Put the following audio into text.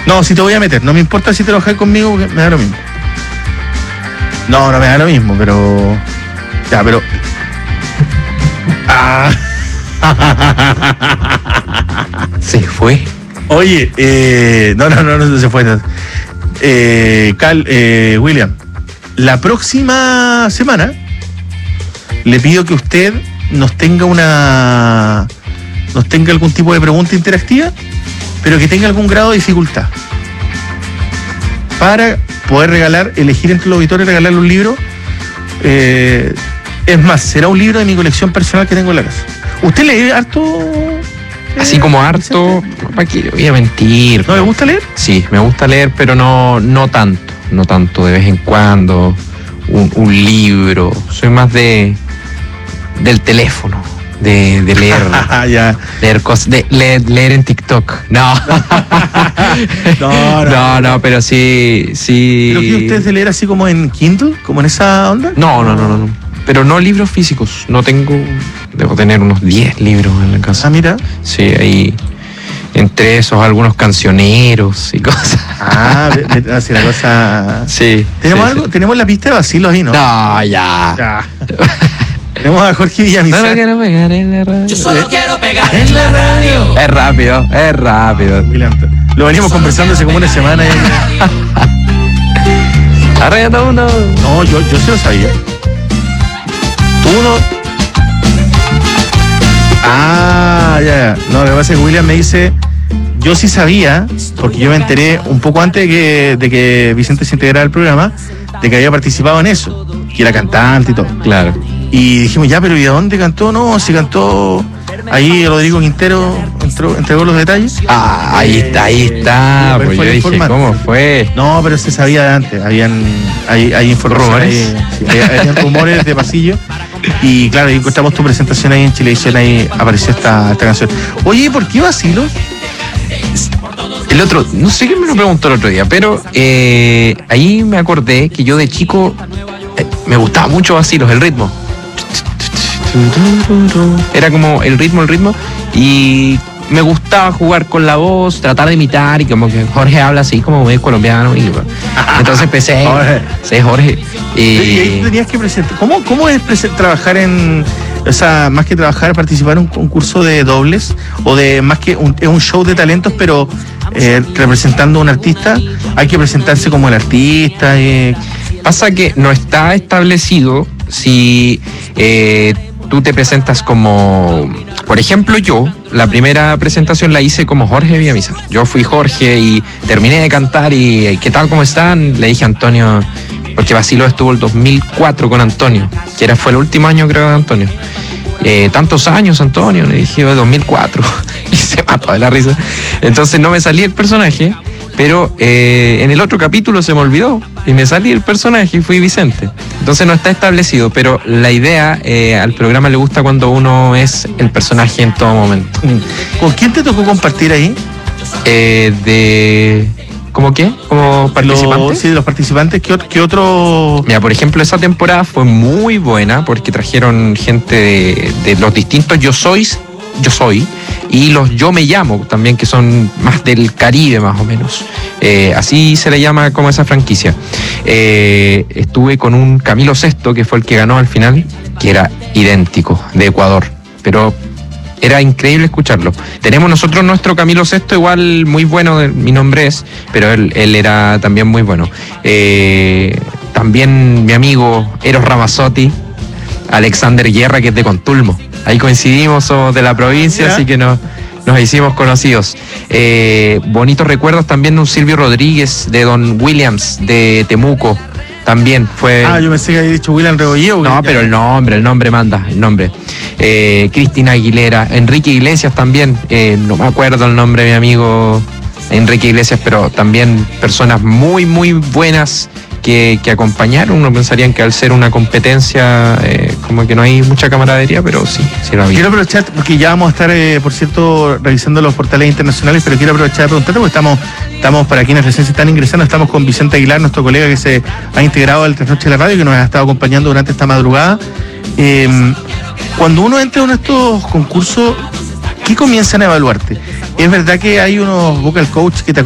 No, si te voy a meter. No me importa si te enojas conmigo, porque me da lo mismo. No me da lo mismo, pero... Ya, pero... Se fue. Oye, no se fue. William, la próxima semana le pido que usted nos tenga algún tipo de pregunta interactiva, pero que tenga algún grado de dificultad, para poder elegir entre los auditores, regalarle un libro. Es más, será un libro de mi colección personal que tengo en la casa. ¿Usted lee harto? Así como harto, ¿para qué voy a mentir? ¿No le gusta leer? Sí, me gusta leer, pero no tanto, de vez en cuando, un libro. Soy más del teléfono, de leer, ya. leer cosas, de leer en TikTok. No, pero sí. ¿Pero qué usted de leer así como en Kindle, como en esa onda? No. Pero no libros físicos. Debo tener unos 10 libros en la casa. Ah, mira. Sí, ahí, entre esos, algunos cancioneros y cosas. Así la cosa... Sí. ¿Tenemos algo? Sí. Tenemos la pista de vacilos ahí, ¿no? No, ya. Tenemos a Jorge Villamizar. Solo quiero pegar en la radio. Yo solo quiero pegar en la radio. Es rápido. Lo venimos conversando hace como una semana. Arregla uno. No, yo sí lo sabía. Tú no... ya. No, lo que pasa es que William me dice, yo sí sabía, porque yo me enteré un poco antes de que Vicente se integrara al programa, de que había participado en eso, que era cantante y todo. Claro. Y dijimos, ya, pero ¿y a dónde cantó? No, si cantó ahí Rodrigo Quintero, entregó los detalles. Ahí está. Pues yo dije, ¿cómo fue? No, pero se sabía de antes, hay informaciones. Habían rumores de pasillo. Y claro, encontramos tu presentación ahí en Chilevisión, ahí apareció esta canción. Oye, ¿por qué Vacilos? No sé quién me lo preguntó el otro día, pero ahí me acordé que yo de chico me gustaba mucho Vacilos, el ritmo. Era como el ritmo, y me gustaba jugar con la voz, tratar de imitar, y como que Jorge habla así como medio colombiano, y entonces empecé, Jorge. Y ahí tenías que presentar. ¿Cómo es trabajar más que trabajar, participar en un concurso de dobles, o de más que un show de talentos, pero representando a un artista? Hay que presentarse como el artista. Pasa que no está establecido si tú te presentas como... Por ejemplo, yo, la primera presentación la hice como Jorge Villamizar. Yo fui Jorge y terminé de cantar y ¿qué tal, cómo están? Le dije a Antonio, porque Vacilos estuvo el 2004 con Antonio, que fue el último año, creo, de Antonio. Tantos años, Antonio, le dije, 2004. Y se mató de la risa. Entonces no me salí el personaje, pero en el otro capítulo se me olvidó y me salí el personaje y fui Vicente. Entonces no está establecido, pero la idea, al programa le gusta cuando uno es el personaje en todo momento. ¿Con quién te tocó compartir ahí? ¿Cómo qué? ¿Como participante? Sí, de los participantes. ¿Qué otro? Mira, por ejemplo, esa temporada fue muy buena porque trajeron gente de los distintos Yo Soy, y los Yo Me Llamo también, que son más del Caribe, más o menos. Así se le llama como esa franquicia. Estuve con un Camilo Sesto, que fue el que ganó al final, que era idéntico, de Ecuador, pero era increíble escucharlo. Tenemos nosotros nuestro Camilo Sesto, igual muy bueno, mi nombre es, pero él era también muy bueno. También mi amigo Eros Ramazzotti, Alexander Guerra, que es de Contulmo. Ahí coincidimos, somos de la provincia, así que nos hicimos conocidos. Bonitos recuerdos también de un Silvio Rodríguez, de Don Williams, de Temuco. También fue... yo pensé que había dicho William Rebolledo. No, pero el nombre manda, el nombre. Cristina Aguilera, Enrique Iglesias también, no me acuerdo el nombre de mi amigo Enrique Iglesias, pero también personas muy, muy buenas que acompañaron. Uno pensaría que al ser una competencia, como que no hay mucha camaradería, pero sí lo había. Quiero aprovechar, porque ya vamos a estar, por cierto, revisando los portales internacionales, pero quiero aprovechar de preguntarte, porque estamos para quienes recién se están ingresando, estamos con Vicente Aguilar, nuestro colega que se ha integrado al Trasnoche de la Radio, que nos ha estado acompañando durante esta madrugada. Cuando uno entra en estos concursos, ¿qué comienzan a evaluarte? Es verdad que hay unos vocal coach que te